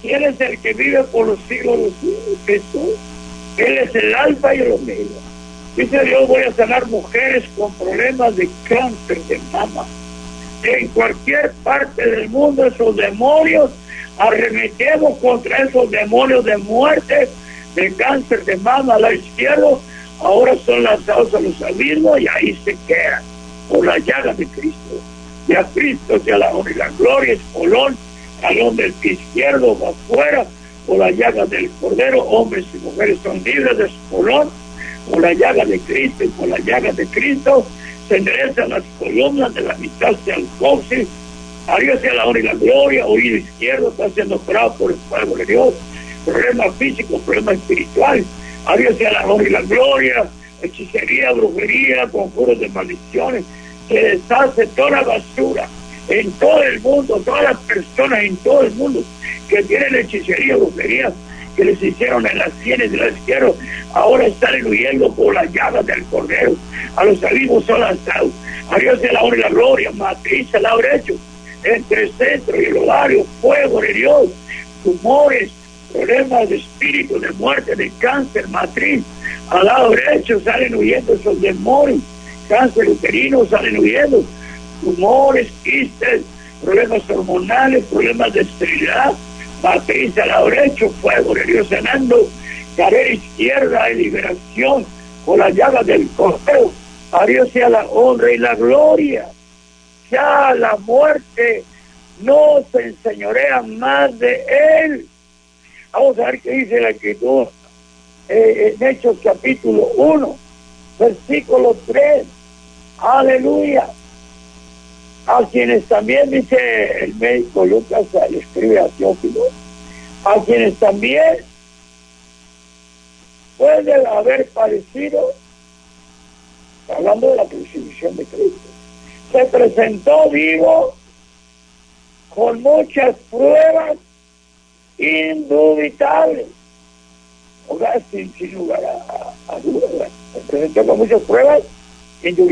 y Él es el que vive por los siglos de los siglos. Jesús, Él es el alfa y el omega. Dice Dios, voy a sanar mujeres con problemas de cáncer de mama. En cualquier parte del mundo, esos demonios, arremetemos contra esos demonios de muerte, de cáncer de mama al lado izquierdo, ahora son lanzados a los abismos y ahí se quedan por la llaga de Cristo. Y a Cristo sea la honra y la gloria, espolón, talón del pie izquierdo va afuera, por la llaga del Cordero, hombres y mujeres son libres de espolón, por la llaga de Cristo, y por la llaga de Cristo se enderezan las columnas de la mitad hacia el coxis. A Dios sea la honra y la gloria. Oído izquierdo está siendo operado por el fuego de Dios. Problema físico, problema espiritual. A Dios sea la honra y la gloria. Hechicería, brujería, conjuros de maldiciones. Se deshace toda la basura en todo el mundo, todas las personas en todo el mundo que tienen hechicería, brujería, que les hicieron en las sienes de la izquierda, ahora están huyendo por las llagas del Cordero. A los abismos son lanzados. A Dios sea la honra y la gloria. Matriz al lado derecho, entre el centro y el ovario, fuego de Dios, tumores, problemas de espíritu, de muerte, de cáncer, matriz. Al lado derecho salen huyendo esos demonios. Cáncer uterino salen huyendo. Tumores, quistes, problemas hormonales, problemas de esterilidad. Matriz al lado derecho, fuego de Dios sanando. Carrera izquierda de liberación con las llagas del Cordero. A Dios sea la honra y la gloria. Ya la muerte no se enseñorea más de Él. Vamos a ver qué dice la Escritura en Hechos capítulo 1, versículo 3. Aleluya. A quienes también, dice el médico Lucas, le escribe a Teófilo, a quienes también puede haber padecido, hablando de la crucifixión de Cristo, se presentó vivo con muchas pruebas indubitables, o sea, sin lugar a dudas, se presentó con muchas pruebas indubitables.